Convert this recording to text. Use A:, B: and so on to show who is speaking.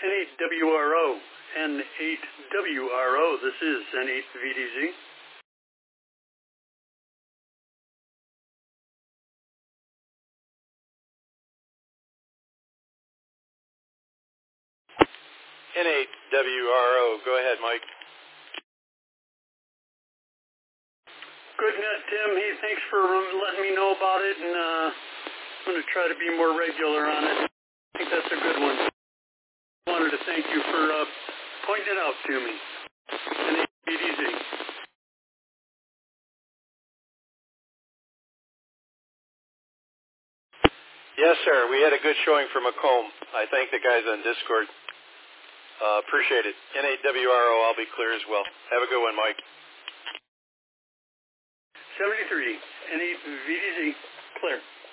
A: N8WRO, N8WRO, this is N8VDZ.
B: N8WRO, go ahead, Mike.
A: Good net, Tim. Hey, thanks for letting me know about it, and I'm going to try to be more regular on it. I think that's a good one. I wanted to thank you for pointing it out to me. N8VDZ.
B: Yes, sir. We had a good showing for Macomb. I thank the guys on Discord. Appreciate it. N8WRO, I'll be clear as well. Have a good one, Mike.
A: 73, N8VDZ, clear.